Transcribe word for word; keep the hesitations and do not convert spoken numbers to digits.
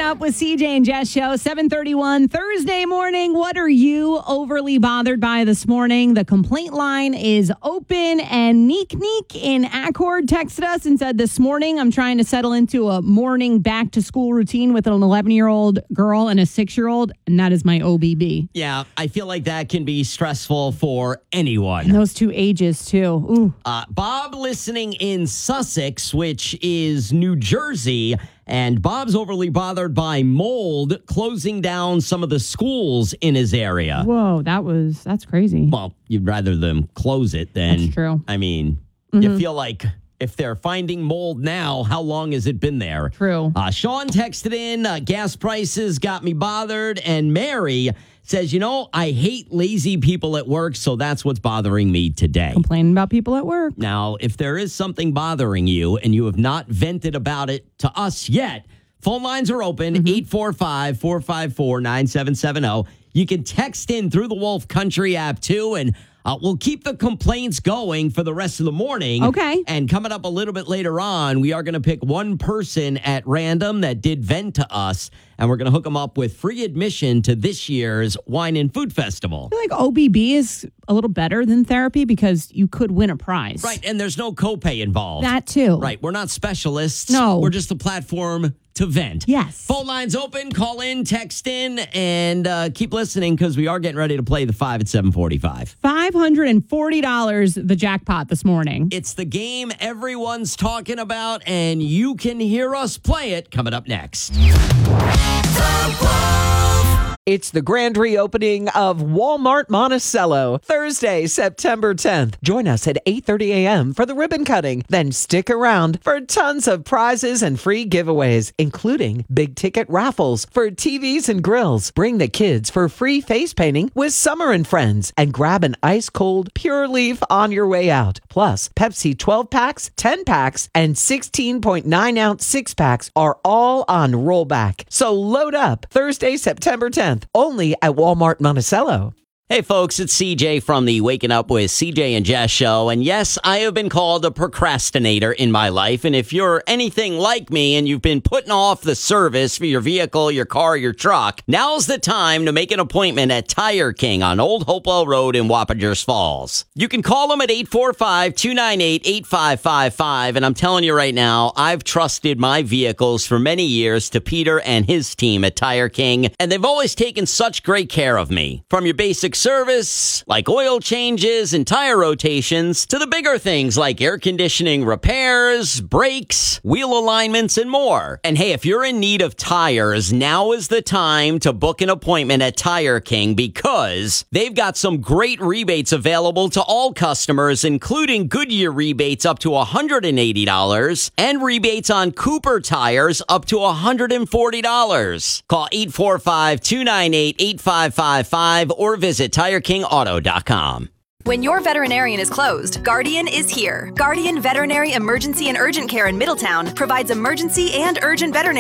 Up with C J and Jess show, seven thirty-one Thursday morning. What are you overly bothered by this morning? The complaint line is open, and Neek Neek in Accord texted us and said, this morning I'm trying to settle into a morning back to school routine with an eleven-year-old girl and a six-year-old, and that is my O B B. Yeah, I feel like that can be stressful for anyone. And those two ages, too. Ooh. Uh, Bob listening in Sussex, which is New Jersey, and Bob's overly bothered by mold closing down some of the schools in his area. Whoa, that was, that's crazy. Well, you'd rather them close it than, That's true. I mean, Mm-hmm. you feel like if they're finding mold now, how long has it been there? True. Uh, Sean texted in, uh, gas prices got me bothered, and Mary says, you know, I hate lazy people at work, so that's what's bothering me today. Complaining about people at work. Now, if there is something bothering you and you have not vented about it to us yet, phone lines are open, eight four five, four five four, nine seven seven zero. You can text in through the Wolf Country app, too, and uh, we'll keep the complaints going for the rest of the morning. Okay. And coming up a little bit later on, we are going to pick one person at random that did vent to us, and we're going to hook them up with free admission to this year's Wine and Food Festival. I feel like O B B is a little better than therapy because you could win a prize. Right, and there's no copay involved. That too. Right, we're not specialists. No. We're just a platform to vent. Yes. Phone lines open, call in, text in, and uh, keep listening because we are getting ready to play the five at seven forty-five. five hundred forty dollars the jackpot this morning. It's the game everyone's talking about, and you can hear us play it coming up next. It's the grand reopening of Walmart Monticello, Thursday, September tenth. Join us at eight thirty a.m. for the ribbon cutting. Then stick around for tons of prizes and free giveaways, including big ticket raffles for T Vs and grills. Bring the kids for free face painting with Summer and Friends, and grab an ice cold Pure Leaf on your way out. Plus, Pepsi twelve packs, ten packs, and sixteen point nine ounce six packs are all on rollback. So load up Thursday, September tenth. Only at Walmart Monticello. Hey folks, it's C J from the Waking Up with C J and Jess show. And yes, I have been called a procrastinator in my life. And if you're anything like me and you've been putting off the service for your vehicle, your car, your truck, now's the time to make an appointment at Tire King on Old Hopewell Road in Wappingers Falls. You can call them at eight four five, two nine eight, eight five five five. And I'm telling you right now, I've trusted my vehicles for many years to Peter and his team at Tire King. And they've always taken such great care of me. From your basic service, like oil changes and tire rotations, to the bigger things like air conditioning repairs, brakes, wheel alignments, and more. And hey, if you're in need of tires, now is the time to book an appointment at Tire King because they've got some great rebates available to all customers, including Goodyear rebates up to one hundred eighty dollars and rebates on Cooper tires up to one hundred forty dollars. Call eight four five, two nine eight, eight five five five or visit tire king auto dot com. When your veterinarian is closed, Guardian is here. Guardian Veterinary Emergency and Urgent Care in Middletown provides emergency and urgent veterinary